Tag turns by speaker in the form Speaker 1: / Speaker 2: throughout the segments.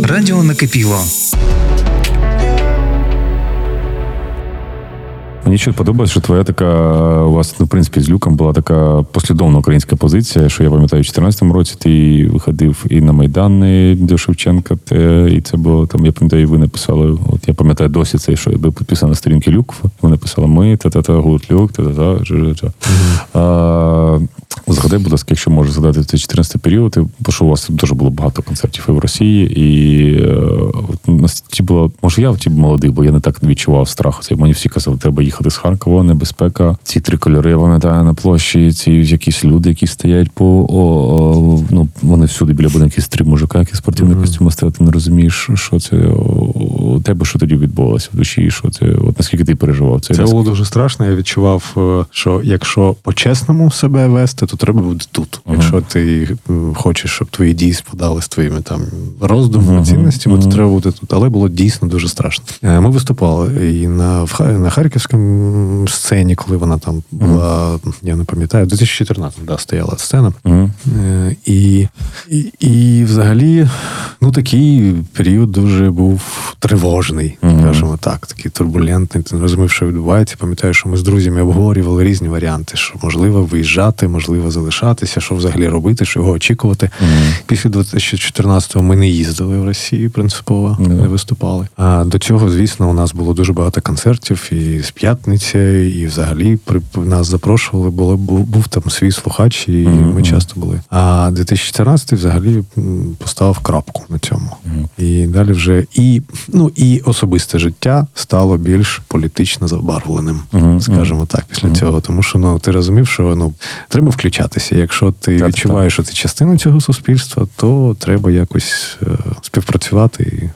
Speaker 1: Радіо накипіло.
Speaker 2: Мені ще подобається, що твоя така, у вас, в принципі, з Люком була така послідовна українська позиція, що я пам'ятаю, у 2014 році ти виходив і на Майдани до Шевченка, і це було, там, я пам'ятаю, і ви написали, от я пам'ятаю досі це, що ви підписали на сторінки Люк, ви написали ми, та-та-та, гурт Люк, та-та-та, жа-жа-жа. Згадай, будь ласка, якщо можеш згадати цей 14-й період, бо що у вас дуже було багато концертів і в Росії, і ті було, може я молодий, бо я не так відчував страху. Це мені всі казали, треба їхати з Харкова, небезпека. Ці 3 кольори, я пам'ятаю, на площі, ці якісь люди, які стоять вони всюди біля будинків, 3 мужика, які спортивні костюми стоять, ти не розумієш, що це, у тебе що тоді відбувалося в душі, що це, от наскільки ти переживав?
Speaker 3: Це було дуже страшно, я відчував, що якщо по-чесному себе вести, то треба бути тут. Якщо ти хочеш, щоб твої дії спадали з твоїми там роздумами, цінностями, то треба бути тут. Але було дійсно дуже страшно. Ми виступали і на Харківському сцені, коли вона там була, я не пам'ятаю, 2014 стояла сцена. І взагалі, такий період дуже був тривожний, скажімо так, такий турбулентний. Ти не розумів, що відбувається. Пам'ятаю, що ми з друзями обговорювали різні варіанти, що можливо виїжджати, можливо залишатися, що взагалі робити, що його очікувати. Після 2014-го ми не їздили в Росію принципово, не виступали. А до цього, звісно, у нас було дуже багато концертів і з п'ятниці, і взагалі нас запрошували, був там свій слухач, і ми часто були. А 2014-й взагалі поставив крапку на цьому. І далі вже і особисте життя стало більш політично забарвленим, скажімо так, після цього. Тому що, ти розумів, що, треба включатися. Якщо ти відчуваєш, що ти частина цього суспільства, то треба якось співпрацювати.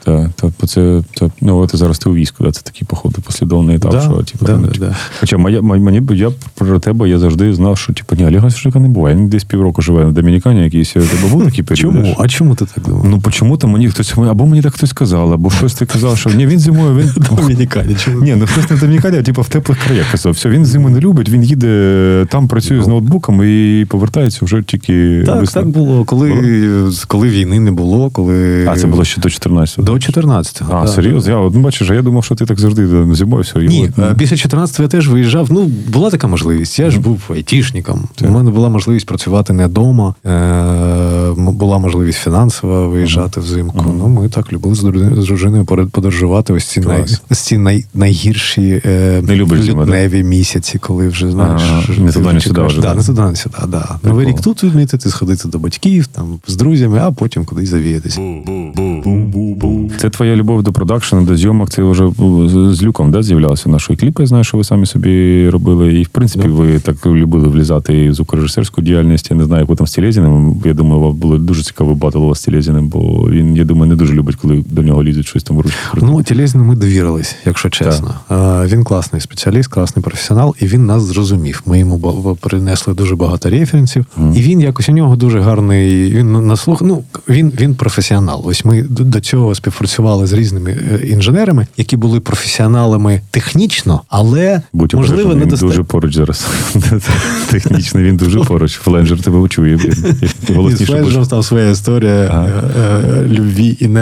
Speaker 2: Ти зараз ти у війську, це такий, походу, послідовний етап, що, Хоча я про тебе, я завжди знав, що, Олега Сушика не буває. Він десь півроку живе на Домінікані, якийсь, тебе був такий період?
Speaker 3: Чому? А чому ти так думав?
Speaker 2: Чому-то мені хтось, або мені так хтось сказав, або хтось ти казав, що ні, він зимою, він...
Speaker 3: Домінікані, чому?
Speaker 2: Ні, хтось не в Домінікані, а в теплих краях казав. Все, він зиму не любить, він їде, там працює з ноутбуком і повертається вже тільки...
Speaker 3: Так було, коли війни не було, коли...
Speaker 2: А, це було ще до 14-го?
Speaker 3: До 14-го.
Speaker 2: А, серйозно? Бачиш, я думав, що ти так завжди зимою все.
Speaker 3: Ні, після 14-го я теж виїжджав. Була така можливість. Я ж був айтішником. У мене була можливість працювати не вдома. Була можливість фінансово виїжджати взимку. Ми так любили з дружиною подорожувати ось ці найгірші лютневі місяці, коли вже, знаєш...
Speaker 2: Не туди, не сюди вже.
Speaker 3: Так, не туди, не сюди, так. Новий рік тут відмітити, сходити до батьків, там, з друзями, а потім кудись завіятися.
Speaker 2: Це твоя любов до продакшену, до зйомок, це вже з Люком, да, з'являлися наші кліпи, я знаю, що ви самі собі робили, і в принципі ви так любили влізати в звукорежисерську діяльність, я не знаю, як ви там з Телєзіним, я думаю, вам було дуже цікаво батл у вас з Телєзіним, бо він, я думаю, не дуже любить, коли до нього лізуть щось там в ручку.
Speaker 3: Телєзіну ми довірились, якщо чесно. Він класний спеціаліст, класний професіонал, і він нас зрозумів. Ми йому принесли дуже багато референсів, і він якось, у нього дуже гарний, він професіонал. Ось ми до цього співпрацювали з різними інженерами, які були професіоналами технічно, але, можливо, недостатньо.
Speaker 2: Він дуже поруч зараз. Технічно він дуже поруч. Фленджер тебе чує.
Speaker 3: З Фленджером там своя історія любві і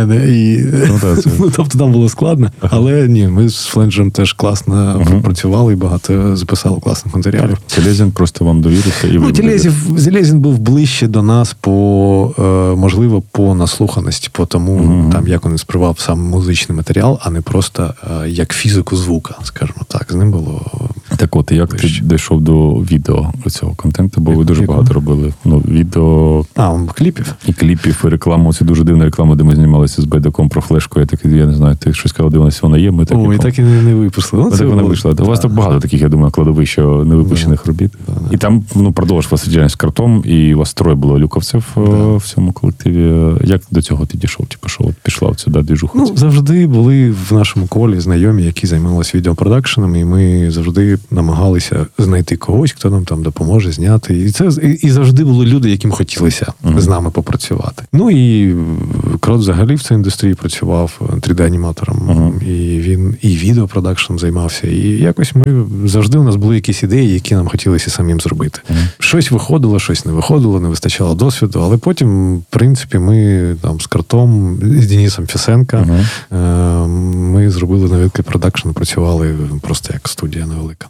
Speaker 3: тобто там було складно. Але ні, ми з Фленджером теж класно працювали і багато записали класних матеріалів.
Speaker 2: Телєзін просто вам довірився?
Speaker 3: Телєзін був ближче до нас можливо, по наслуханості, по тому, там, як він сприймав сам музичний матеріал, а не просто як фізику звука, скажімо так. З ним було...
Speaker 2: Так от, як ти дійшов до відео цього контенту, бо ви дуже багато робили. Відео...
Speaker 3: кліпів.
Speaker 2: І кліпів, і рекламу. Це дуже дивна реклама, де ми знімалися з Байдаком про флешку. Я не знаю, ти щось сказав, дивилися, вона є. Ми
Speaker 3: так і не випустили.
Speaker 2: Це вона вийшла. У вас так багато таких, я думаю, кладовища невипущених робіт. І там продовжувалася діяльність з картом, і у вас 3 було люковців в цьому колективі. Як до цього ти дійшов? Пішла сюди двіжуха?
Speaker 3: Завжди були в нашому колі знайомі, які займалися відеопродакшеном, і ми завжди намагалися знайти когось, хто нам там допоможе зняти. І завжди були люди, яким хотілося з нами попрацювати. І Крот взагалі в цій індустрії працював 3D-аніматором, і він і відеопродакшном займався. І якось ми завжди у нас були якісь ідеї, які нам хотілося самим зробити. Щось виходило, щось не виходило, не вистачало досвіду, але потім, в принципі, ми там з Кротом, з Денисом Фісенка, ми зробили невеликий продакшн, працювали просто як студія невелика.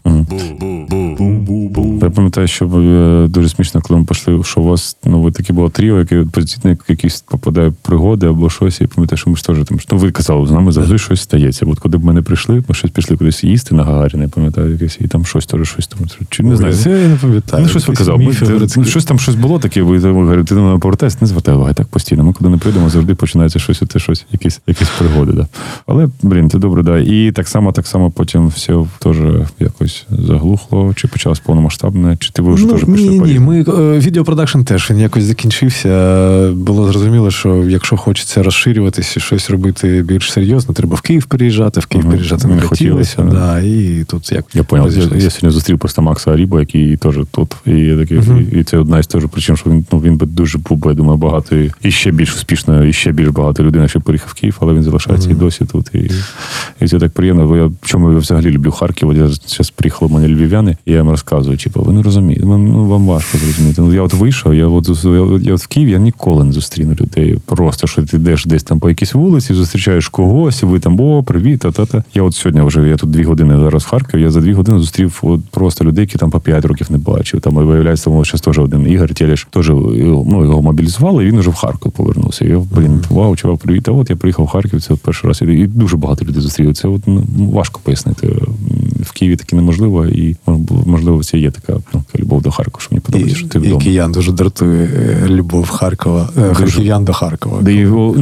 Speaker 2: Я пам'ятаю, що дуже смішно, коли ми пішли, що у вас, ви таке було тріо, яке постійно якісь попадає пригоди або щось, і пам'ятаю, що ми ж теж там, ви казали, з нами завжди щось стається. От коли б ми не прийшли, ми щось пішли кудись їсти на Гагаріна, я пам'ятаю, якесь, і там щось там, чи не знаю.
Speaker 3: Це я не пам'ятаю.
Speaker 2: Щось ви казали. Щось було таке, ви говорите, ти на повертайся, не звертай уваги, так постійно. Ми куди не прийдемо, завжди починається щось, якісь пригоди. Да. Але, це добре, да. І так само потім все теж якось заглухло, чи почалось повномасштабне, чи ти ви вже теж пішли?
Speaker 3: Ні, ми відеопродакшн теж, він якось закінчився. Було зрозуміло, що якщо хочеться розширюватися, щось робити більш серйозно, треба в Київ переїжджати, переїжджати не хотілося. Да, і тут як
Speaker 2: я понял. Я сьогодні зустрів просто Макса Арібо, який теж тут. І я такий, і це одна із теж причин, що він би дуже був, я думаю, багато і ще більш успішно, і ще більш багато людей, що переїхав в Київ, але він залишається і досі тут. І це так приємно. Бо я чому я взагалі люблю Харків? От я зараз приїхали в мене львів'яни, і я їм розказую, ви не розумієте, вам важко зрозуміти. Я от вийшов, я от в Києві, я ніколи не зустріну людей. Просто, що ти йдеш десь там по якійсь вулиці, зустрічаєш когось, і ви там, привіт, та-та-та. Я от сьогодні вже, я тут 2 години зараз в Харкові, я за 2 години зустрів от просто людей, які там по 5 років не бачив. Там, виявляється, зараз теж один Ігор Телеш, теж, його мобілізували, і він вже в Харків повернувся. Я, вау, чувак, привіт, а от я приїхав в Харків, це перший раз, і дуже багато людей зустрів. Це от, важко пояснити. В Києві таке неможливо, і, можливо, це є така любов до Харкова, що мені подобається, що ти вдома.
Speaker 3: І киян дуже дратує любов харків'ян до Харкова.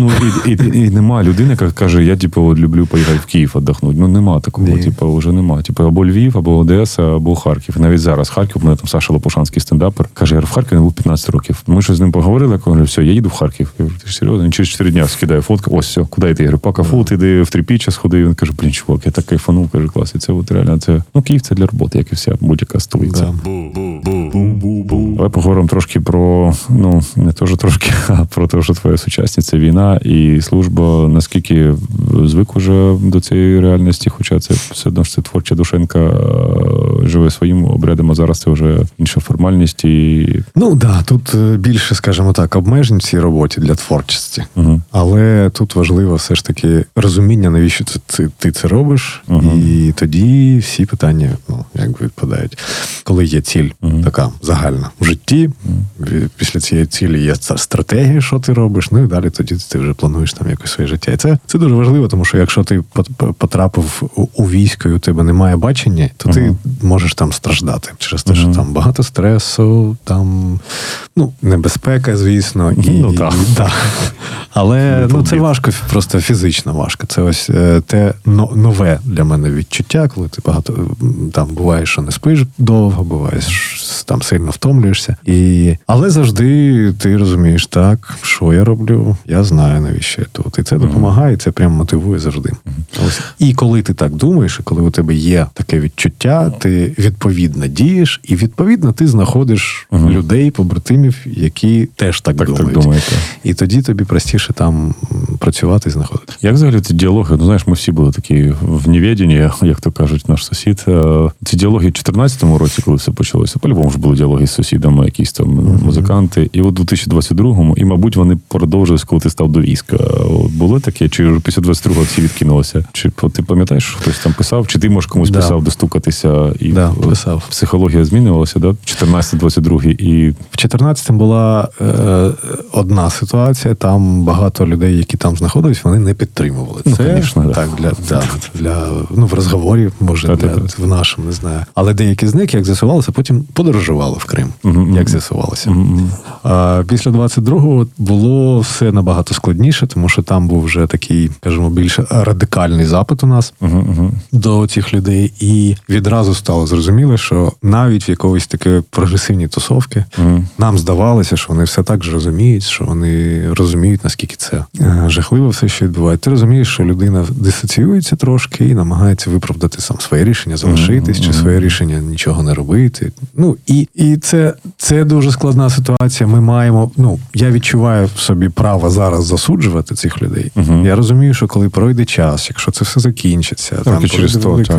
Speaker 2: І нема людини, яка каже, я, люблю поїхати в Київ віддохнути. Нема такого, вже нема. Або Львів, або Одеса, або Харків. І навіть зараз Харків, у мене там Саша Лопушанський стендапер, каже, я в Харкові не був 15 років. Ми щось з ним поговорили, я кажу, все, я їду в Харків. Я говорю, ти ж серйозно? Він через 4 дня скидає фотку, ось все, куди йти? Я говорю, пока фут, іди в Трипіча сходи. Він каже, чувак, я так кайфанув, каже, клас. І це от реально, Київ це для роботи, як і вся будь-яка столиця. Давай поговоримо трошки про, не теж трошки, а про те, що твоя сучасниця, війна і служба, наскільки звик уже до цієї реальності, хоча це все одно ж це творча душенька живе своїм обрядом, а зараз це вже інша формальність. І...
Speaker 3: тут більше, скажімо так, обмежень в цій роботі для творчості. Але тут важливо все ж таки розуміння, навіщо ти це робиш, і тоді всі питання, відпадають. Коли є ціль така загальна в житті, після цієї цілі є стратегія, що ти робиш, і далі тоді ти вже плануєш там якось своє життя. І це дуже важливо, тому що якщо ти потрапив у військо і у тебе немає бачення, то ти можеш там страждати через те, що там багато стресу, там, небезпека, звісно. Але це важко, просто фізично важко. Це ось те нове для мене відчуття, коли ти багато там буває, що не спиш довго, буває, там сильно втомлюєшся. Але завжди ти розумієш, так, що я роблю, я знаю, навіщо я тут. І це допомагає, і це прям мотивує завжди. Ось. І коли ти так думаєш, і коли у тебе є таке відчуття, ти відповідно дієш, і відповідно ти знаходиш людей, побратимів, які теж так думають. І тоді тобі простіше там працювати і знаходити.
Speaker 2: Як взагалі ці діалоги? Знаєш, ми всі були такі в невіденні, як то кажуть, наш сусід. Ці діалоги в 2014 році, коли все почалося, по-любому ж були діалоги з сусідами, якісь там музиканти. І от у 2022-му, і, мабуть, вони продовжились, коли ти став до війська. Було таке? Чи після 22-го всі відкинулося? Чи ти пам'ятаєш, що хтось там писав? Чи ти, може, комусь писав достукатися? І
Speaker 3: писав.
Speaker 2: Психологія змінювалася, да? 14-22 і...
Speaker 3: В 14-му була одна ситуація, там багато людей, які там знаходились, вони не підтримували. Це,
Speaker 2: конечно,
Speaker 3: так, для в розговорі, може, в нашому, не знаю. Але деякі з них, як з'ясувалося, потім подорожували в Крим, як з'ясувалося. А після 22-го було все набагато складніше, тому що там був вже такий, скажімо, більш радикальний запит у нас до цих людей. І відразу стало зрозуміло, що навіть в якоїсь такі прогресивні тусовки нам здавалося, що вони все так же розуміють, що вони розуміють, наскільки це жахливо все, що відбувається. Ти розумієш, що людина дисоціюється трошки і намагається виправдати сам своє рішення залишитись, чи своє рішення нічого не робити. Ну, і це дуже складна ситуація. Ми маємо, я відчуваю в собі право зараз засуджувати цих людей. Я розумію, що коли пройде час, якщо це все закінчиться, там
Speaker 2: через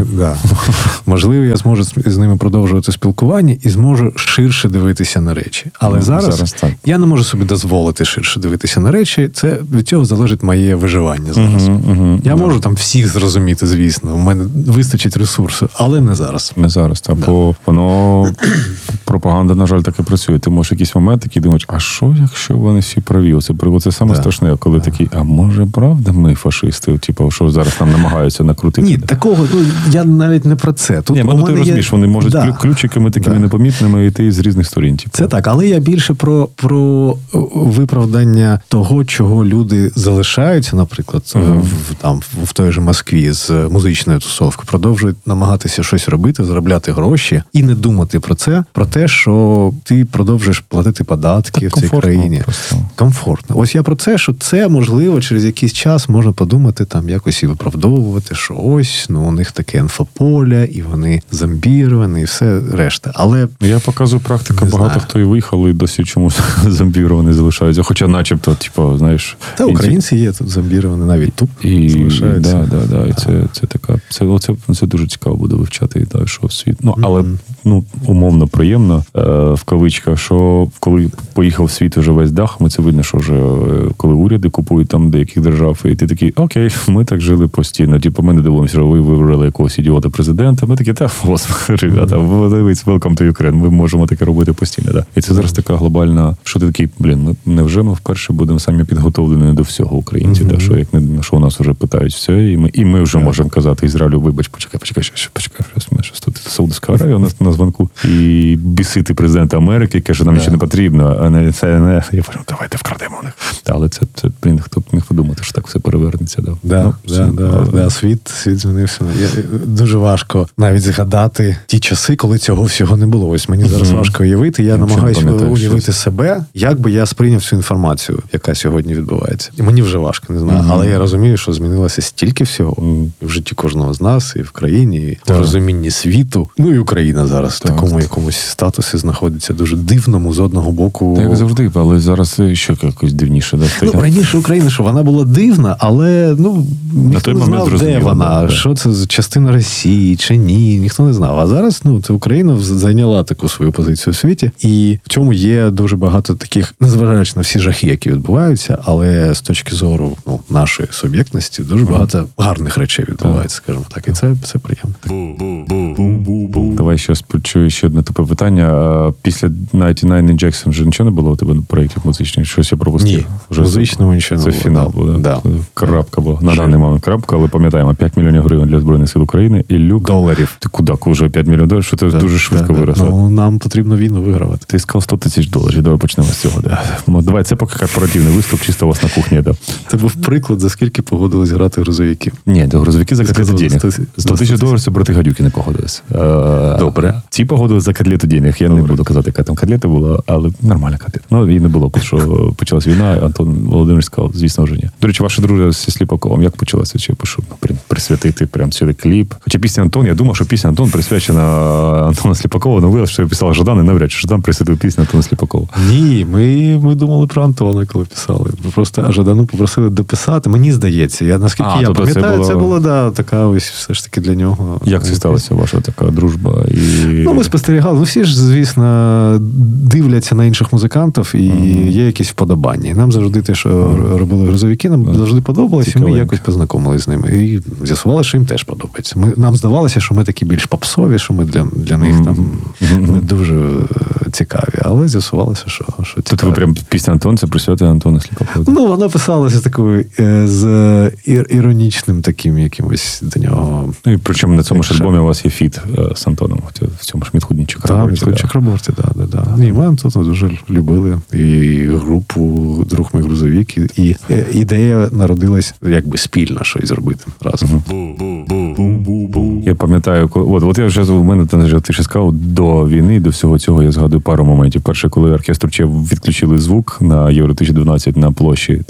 Speaker 3: можливо, я зможу з ними продовжувати спілкування і зможу ширше дивитися на речі. Але зараз я не можу собі дозволити ширше дивитися на речі. Це від цього залежить моє виживання зараз. Я можу там всіх зрозуміти, звісно. У мене вистачить ресурсу, але не зараз.
Speaker 2: Не зараз, бо воно пропаганда, на жаль, так і працює. Ти можеш якийсь момент такий думаєш, а що, якщо вони всі праві? Це саме страшне, коли такий, а може, правда, ми фашисти? Типу, що зараз нам намагаються накрутити?
Speaker 3: Ні, такого, я навіть не про це. Тут
Speaker 2: ти розумієш, вони можуть ключиками такими непомітними йти з різних сторін. Типу.
Speaker 3: Це так, але я більше про виправдання того, чого люди залишаються, наприклад, в той же Москві з музичною тусовкою, продовжують намагатися щось робити, заробляти гроші і не думати про те, що ти продовжуєш платити податки в цій країні. Комфортно. Ось я про це, що це, можливо, через якийсь час можна подумати, там, якось і виправдовувати, що ось, у них таке інфополя, і вони зомбіровані, і все решта. Але
Speaker 2: я показую практику, багато хто і виїхав, і досі чомусь зомбіровані залишаються. Хоча начебто, українці
Speaker 3: українці є тут зомбіровані, навіть тут залишаються.
Speaker 2: І це така, це дуже цікаво буде вивчати, що в світ. Але, умовно приємно, в кавичках, що коли поїхав в світ уже весь дах, це видно, що вже коли уряди купують там деяких держав, і ти такий, окей, ми так жили постійно. Ми не дивимося, що ви вибрали якогось ідіота президента. Ми такі, ребята, дивіться, welcome to Ukraine, ми можемо таке робити постійно. Да? І це зараз така глобальна, що ти такий, невже ми вперше будемо самі підготовлені до всього українці, що у нас вже питають все, і ми вже можемо казати Ізраїлю, вибач, почекай, щось тут Саудовська Аравія у нас на звонку, і бісити президента Америки, каже, нам нічого не потрібно, а не це не. Я кажу, давайте вкрадемо в них. Але це хто б міг подумати, що так все перевернеться.
Speaker 3: Світ змінився. Дуже важко навіть згадати ті часи, коли цього всього не було. Ось мені зараз важко уявити. Я намагаюся уявити себе, як би я сприйняв цю інформацію, яка сьогодні відбувається. І мені вже важко, не знаю. Але я розумію, що змінилося стільки всього в житті кожного з нас, і в країні, і в розумінні світу. І Україна зараз в такому якомусь статусі знаходиться дуже дивному з одного боку.
Speaker 2: Так завжди, але зараз ще якось дивніше.
Speaker 3: Раніше Україна, що вона була дивна, але ніхто не знав, де вона, що це за частина Росії, чи ні, ніхто не знав. А зараз, це Україна зайняла таку свою позицію у світі, і в цьому є дуже багато таких, незважаючи на всі жахи, які відбуваються, але з точки зору нашої суб'єктності дуже багато гарних речей відбувається, скажімо так, і це приємно.
Speaker 2: Давай зараз почую ще одне тупе питання. Після 99 Injection вже нічого не було у тебе проєктів музичних? Щось я пропустив?
Speaker 3: Ні, музичного нічого не було.
Speaker 2: Це фінал був,
Speaker 3: да?
Speaker 2: Крапка була. На даний момент крапка, але пам'ятаємо, 5 мільйонів гривень для Збройних сил України і люк.
Speaker 3: Доларів.
Speaker 2: Ти куди вже 5 мільйонів доларів? Що це дуже швидко виросло.
Speaker 3: Нам потрібно війну вигравати.
Speaker 2: Ти сказав $100 000. Давай почнемо з цього. Давай, це поки корпоративний виступ, чисто у вас на кухні.
Speaker 3: Це був приклад, за скільки погодились грати грузовиків.
Speaker 2: Ні, до грузовики за котлету денег. $100 000 це брати гадюки не погодились.
Speaker 3: Добре.
Speaker 2: Ці погодили за котлету денег. Я не буду казати, яка там котлета була, але нормальна котлета. Її не було, тому що почалась війна, Антон Володимирович сказав, звісно, вже ні. До речі, ваша дружба зі Сліпаковим, як почалася? Чи пишу, присвятити прям цілий кліп? Хоча пісня Антон, я думав, що пісня Антон присвячена Антону Сліпакову, але виявилося, що я писав Жадан, і навряд чи Жадан присвятив пісню Антону Сліпакову.
Speaker 3: Ні, ми думали про Антона, коли писали. Просто Жадану попросили дописати, мені здається. Наскільки я пам'ятаю, це була така ось все ж таки для нього.
Speaker 2: Як це сталося, ваша така дружба?
Speaker 3: Ми спостерігали. Всі ж, звісно, дивляться на інших музикантів і є якісь вподобання. Нам завжди те, що робили грузовики, нам завжди подобалось, і ми якось познайомилися з ними. І з'ясували, що їм теж подобається. Нам здавалося, що ми такі більш попсові, що ми для них там не дуже цікаві, але з'ясувалося, що цікаві.
Speaker 2: Тобто ви прям пісня Антон, це присвятує Антону Сліпакову?
Speaker 3: Ну, вона писалася такою з іронічним таким якимось до нього.
Speaker 2: Ну, і причому на цьому ж альбомі у вас є фіт з Антоном, в цьому ж Мітхуднічок.
Speaker 3: Так, Мітхуднічок роботі, так. Ні, ми Антона дуже любили. І групу «Друг мій грузовик». І ідея народилась якби спільно щось зробити разом.
Speaker 2: Я пам'ятаю, от я вже у мене ти ще сказав, до війни, до всього цього я згадую пару моментів. Перше, коли оркестр Чев відключили звук на Євро 2012 на площі.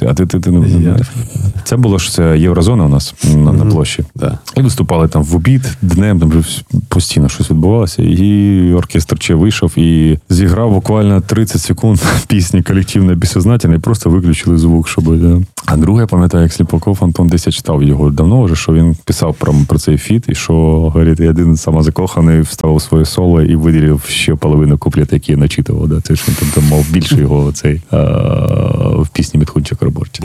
Speaker 2: Це було ж це Єврозона у нас на площі.
Speaker 3: Да.
Speaker 2: І виступали там в обід, днем, там постійно щось відбувалося. І оркестр Чев вийшов і зіграв буквально 30 секунд пісні колективне безсознательне, і просто виключили звук, щоб... А друге, я пам'ятаю, як Сліпаков Антон десь я читав його давно вже, що він писав про цей фіт, і що, говорить, я один самозакоханий вставив своє соло і виділив ще половину куплета, які я начитував. Да? Це ж він там мав більше його цей в пісні Мітхуднічок роботі.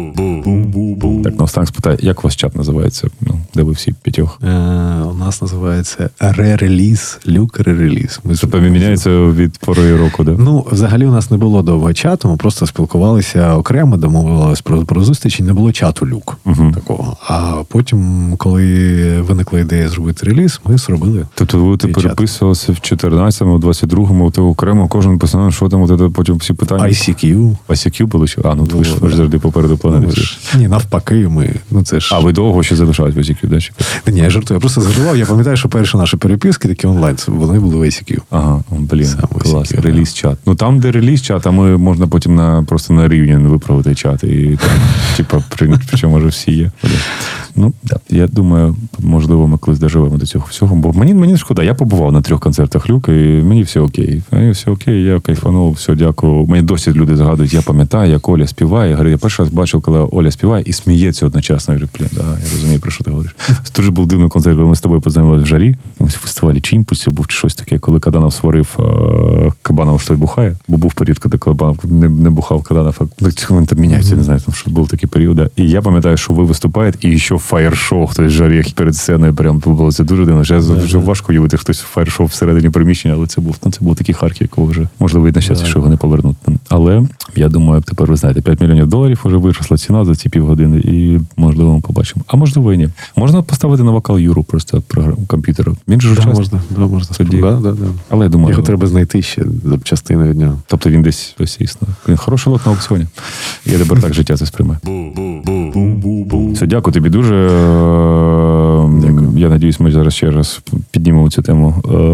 Speaker 2: Так, наостанок спитаю, як у вас чат називається? Ну, де ви всі п'ятьох?
Speaker 3: У нас називається ре-реліз, люк ре-реліз.
Speaker 2: Тобто міняється від пори року, да?
Speaker 3: Ну, взагалі у нас не було довго чату, ми просто спілкувалися окремо, домовилися про зустрічі, не було чату люк такого. А потім, коли виникла ідея зробити реліз, ми зробили.
Speaker 2: Тобто ви переписувалися в 14-му, 22-му, то окремо кожен писав, що там, потім всі питання. ICQ було що? А, ну ви ж завжди попереду планети.
Speaker 3: Ні, навпаки, ми, це ж...
Speaker 2: А ви довго ще залишались в ICQ, да?
Speaker 3: Ні, я жартую, я просто згадував, я пам'ятаю, що перші наші переписки, такі онлайн, вони були в ICQ.
Speaker 2: Ага, блін, клас, реліз-чат. Ну там, де реліз-чат, а ми можна потім просто на рівні виправити чат, і там, типа, причому може всі є. Ну, да. Я думаю, можливо, ми колись доживемо до цього всього, бо мені не шкода, я побував на 3 концертах Люк, і мені все окей. Я кайфанув, все, дякую. Мені досі люди згадують, я пам'ятаю, як Оля співає. Я говорю, я перший раз бачив, коли Оля співає і сміється одночасно. Я говорю, блін, да, я розумію, про що ти говориш. Це дуже був дивний концерт, коли ми з тобою познайомилися в жарі. В фестивалі Чімпусі був чи щось таке, коли Каданов сварив Кабанова, що той бухає, бо був період, коли Кабанов не бухав Каданов. Вони там міняються, не знаю, там що був такий період. І я пам'ятаю, що ви виступаєте, і ще фаєр-шоу, хтось в жарі перед сценою, прям було це дуже дивно. Зараз вже важко уявити хтось фаєр-шоу всередині приміщення, але це був такий Харків, якого вже, можливо, і на щастя, що його не повернуть. Але я думаю, тепер ви знаєте, $5 мільйонів вже виросла ціна за ці півгодини, і, можливо, ми побачимо. А можливо, і ні. Можна поставити на вокал Юру просто комп'ютера. Він же
Speaker 3: можна. Да.
Speaker 2: Але я думаю,
Speaker 3: його треба знайти ще запчастини від нього.
Speaker 2: Тобто він десь існує. Він хороший лот на аукціоні. Я тепер так життя це сприймаю. Все, дякую тобі дуже. Дякую. Я надіюсь, ми зараз ще раз піднімемо цю тему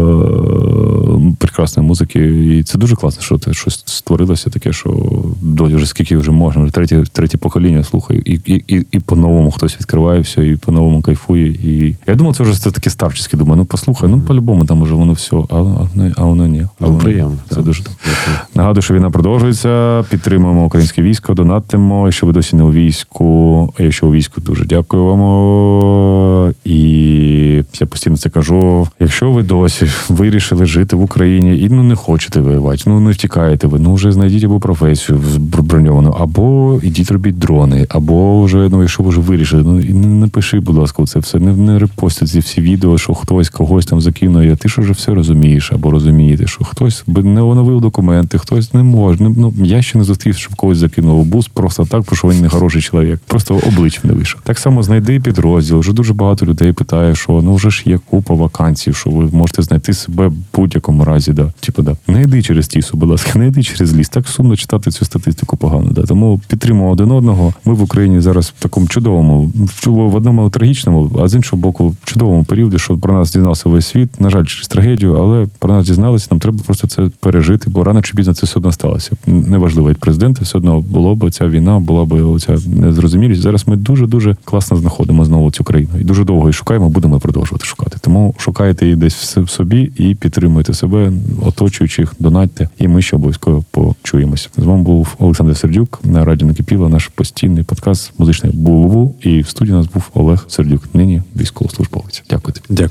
Speaker 2: прекрасної музики. І це дуже класно, що це щось створилося таке, що вже скільки вже можна. Вже третє покоління слухаю. І по-новому хтось відкриває все, і по-новому кайфує. І я думав, це вже таке старчеське. Думаю, послухай, по-любому там уже воно все, а воно ні.
Speaker 3: Приємно.
Speaker 2: Це дуже добре. Нагадую, що війна продовжується. Підтримуємо українське військо, донатимо. Якщо ви досі не у війську, а якщо у війську, дуже дякую вам. І я постійно це кажу. Якщо ви досі вирішили жити в Україні і не хочете воювати, не втікаєте ви, вже знайдіть або професію броньовану, або ідіть робіть дрони, або вже, якщо ви вже вирішили, не пиши, будь ласка, це все, не репостіть ці всі відео, що хтось когось там закинує, ти що вже все розумієш, або розумієте, що хтось не оновив документи, хтось не може. Я ще не зустрів, щоб когось закинув бус просто так, бо що він не хороший чоловік. Просто обличчям не вийшов. Так само знайди підрозділ. Вже дуже багато людей питає, що вже ж є купа вакансій, що ви можете знайти себе в будь-якому разі. Да. Не йди через тісу, будь ласка, не йди через ліс. Так сумно читати цю статистику погано. Да. Тому підтримуємо один одного. Ми в Україні зараз в такому чудовому, в одному трагічному, а з іншого боку, в чудовому періоді, що про нас дізнався весь світ, на жаль, через трагедію, але про нас дізналися, нам треба просто це пережити, бо рано чи пізно це все одно сталося. Неважливо, як президенти, все одно було б ця війна, була б оця незрозумілість. Зараз ми дуже-дуже класно знаходимо знову цю країну. І дуже довго її шукаємо, будемо продовжувати шукати. Тому шукайте її десь в собі і підтримуйте себе, оточуючих, донатьте. І ми ще обов'язково почуємося. З вами був Олександр Сердюк на Радіо Накипіло, наш постійний подкаст музичний Бу-Бу-Бу. І в студії у нас був Олег Сердюк, нині військовослужбовець. Дякую тобі.
Speaker 3: Дякую.